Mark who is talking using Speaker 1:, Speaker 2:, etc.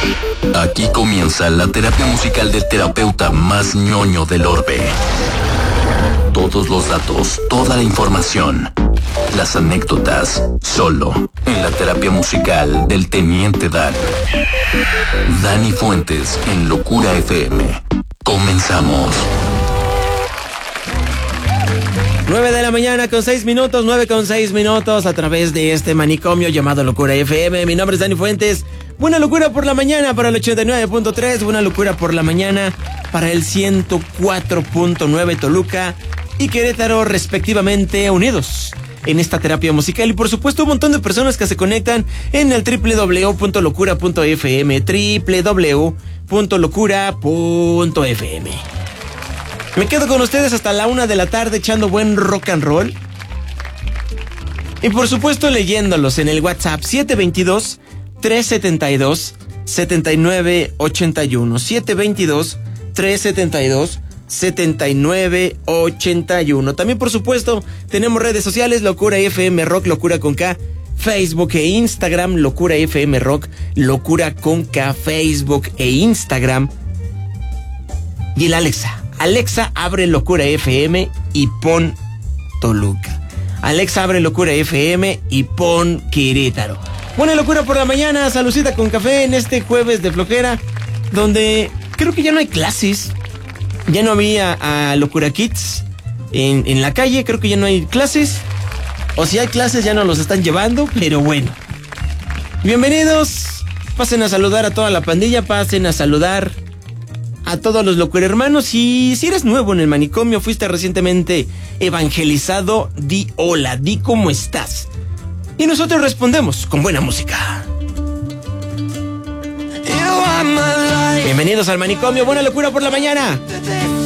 Speaker 1: Aquí comienza la terapia musical del terapeuta más ñoño del orbe. Todos los datos, toda la información, las anécdotas, solo en la terapia musical del Teniente Dan. Dani Fuentes en Locura FM. Comenzamos.
Speaker 2: 9 de la mañana con 6 minutos, 9 con 6 minutos a través de este manicomio llamado Locura FM. Mi nombre es Dani Fuentes. Buena locura por la mañana para el 89.3, buena locura por la mañana para el 104.9 Toluca y Querétaro respectivamente, unidos en esta terapia musical. Y por supuesto un montón de personas que se conectan en el www.locura.fm, www.locura.fm. Me quedo con ustedes hasta la 1 de la tarde echando buen rock and roll. Y por supuesto leyéndolos en el WhatsApp 722-372-7981. 722-372-7981. También por supuesto tenemos redes sociales, Locura FM Rock, Locura con K, Facebook e Instagram, Locura FM Rock, Locura con K, Facebook e Instagram. Y el Alexa, abre Locura FM y pon Toluca. Alexa, abre Locura FM y pon Querétaro. Buena locura por la mañana, salucita con café en este jueves de flojera, donde creo que ya no hay clases. Ya no había a Locura Kids en la calle, creo que ya no hay clases. O si hay clases ya no los están llevando, pero bueno. Bienvenidos, pasen a saludar a toda la pandilla, pasen a saludar a todos los Locura hermanos. Y si eres nuevo en el manicomio, fuiste recientemente evangelizado, di hola, di cómo estás. Y nosotros respondemos con buena música. Bienvenidos al manicomio, buena locura por la mañana.